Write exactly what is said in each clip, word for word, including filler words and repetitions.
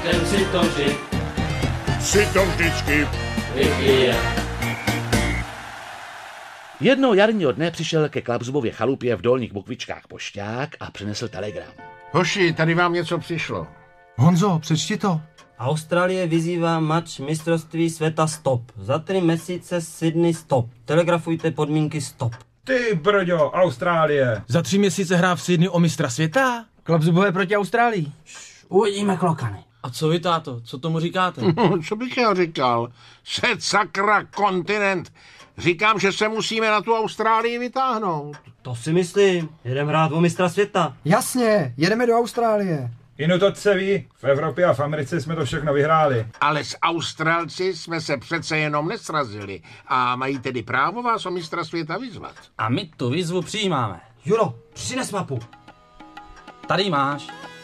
bratrem si to vždy, si to vždycky vypije. Jednoho jarního dne přišel ke Klapzubově chalupě v Dolních Bukvičkách pošťák a přinesl telegram. Hoši, tady vám něco přišlo. Honzo, přečti to. Austrálie vyzývá mač mistrovství světa stop. Za tři měsíce Sydney stop. Telegrafujte podmínky stop. Ty brďo, Austrálie. Za tři měsíce hrá v Sydney o mistra světa? Klapzubové proti Austrálii. Uvidíme, klokany. A co vy, táto? Co tomu říkáte? Co bych já říkal? Set sakra kontinent. Říkám, že se musíme na tu Austrálii vytáhnout. To si myslím. Jedeme hrát o mistra světa. Jasně, jedeme do Austrálie. Inu to se ví, v Evropě a v Americe jsme to všechno vyhráli. Ale s Australci jsme se přece jenom nesrazili a mají tedy právo vás o mistra světa vyzvat. A my tu výzvu přijímáme. Juro, přines mapu. Tady máš.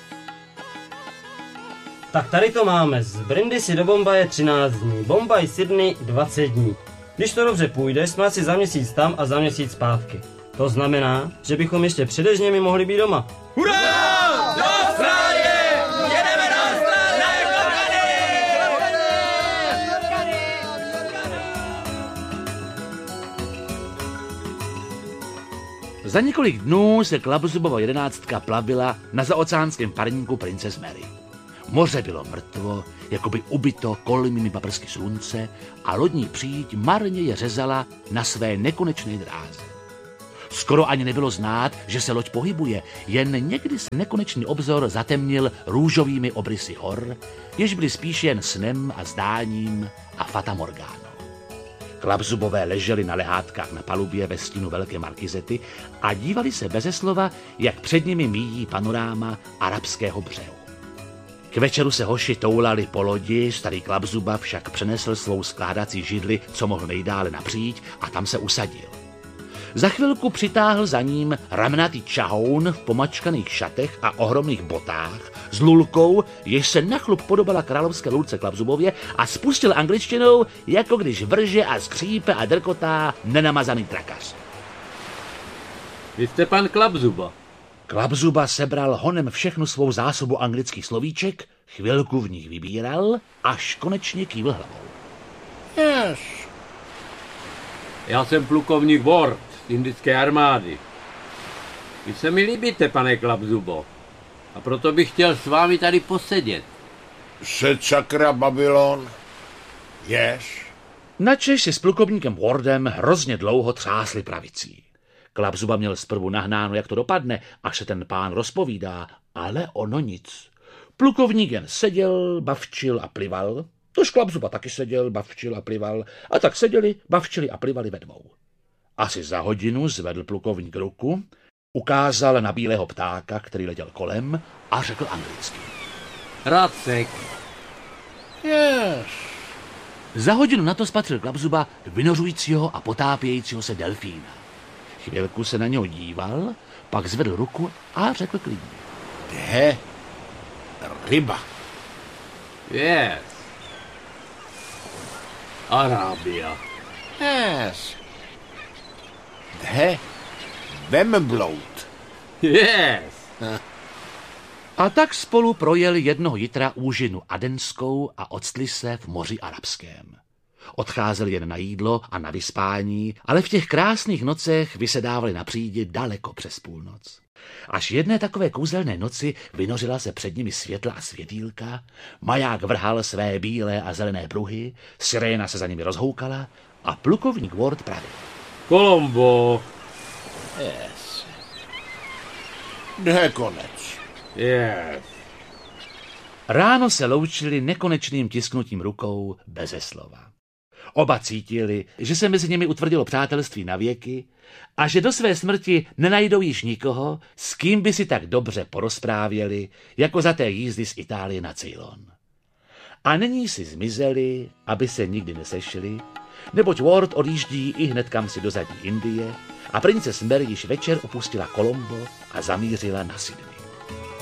Tak tady to máme. Z Brindisi do Bombaje třináct dní, Bombaj Sydney dvacet dní. Když to dobře půjde, jsme asi za měsíc tam a za měsíc zpátky. To znamená, že bychom ještě před Dežněmi mohli být doma. Hurá! Do Austrálie! Jedeme do Austrálie! Za několik dnů se Klapzubova jedenáctka plavila na zaoceánském parníku Princess Mary. Moře bylo mrtvo, jakoby ubito kolmými paprsky slunce a lodní příď marně je řezala na své nekonečné dráze. Skoro ani nebylo znát, že se loď pohybuje, jen někdy se nekonečný obzor zatemnil růžovými obrysy hor, jež byly spíš jen snem a zdáním a fatamorgánou. Klapzubové leželi na lehátkách na palubě ve stínu velké markizety a dívali se beze slova, jak před nimi míjí panoráma arabského břehu. K večeru se hoši toulali po lodi, starý Klapzuba však přenesl svou skládací židli, co mohl nejdále napříč, a tam se usadil. Za chvilku přitáhl za ním ramnatý čahoun v pomačkaných šatech a ohromných botách s lulkou, jež se na chlup podobala královské lulce Klapzubově, a spustil angličtinou, jako když vrže a skřípe a drkotá nenamazaný trakař. Vy jste pan Klapzuba. Klapzuba sebral honem všechnu svou zásobu anglických slovíček, chvilku v nich vybíral, až konečně kývl hlavou. Yes. Já jsem plukovník Ward z indické armády. Vy se mi líbíte, pane Klapzubo, a proto bych chtěl s vámi tady posedět. Set sakra Babylon. Yes. Načež si s plukovníkem Wardem hrozně dlouho třásli pravicí. Klapzuba měl zprvu nahnáno, jak to dopadne, až se ten pán rozpovídá, ale ono nic. Plukovník jen seděl, bavčil a plival, tož Klapzuba taky seděl, bavčil a plival, a tak seděli, bavčili a plivali ve dvou. Asi za hodinu zvedl plukovník ruku, ukázal na bílého ptáka, který letěl kolem, a řekl anglicky. Racek. Yes. Za hodinu na to spatřil Klapzuba vynořujícího a potápějícího se delfína. Chvilku se na něho díval, pak zvedl ruku a řekl klidně. Jde ryba. Yes. Arábia. Yes. Jde vemblout. Yes. A tak spolu projeli jednoho jitra úžinu adenskou a octli se v moři arabském. Odcházeli jen na jídlo a na vyspání, ale v těch krásných nocech vysedávali na přídi daleko přes půlnoc. Až jedné takové kouzelné noci vynořila se před nimi světla a světýlka, maják vrhal své bílé a zelené pruhy, siréna se za nimi rozhoukala a plukovník Ward pravil. Colombo. Yes. Jde konec. Yes. Ráno se loučili nekonečným tisknutím rukou beze slova. Oba cítili, že se mezi nimi utvrdilo přátelství na věky a že do své smrti nenajdou již nikoho, s kým by si tak dobře porozprávěli, jako za té jízdy z Itálie na Ceylon. A nyní si zmizeli, aby se nikdy nesešli, neboť Ward odjíždí i hned kam si do zadní Indie a Princess Mary již večer opustila Colombo a zamířila na Sydney.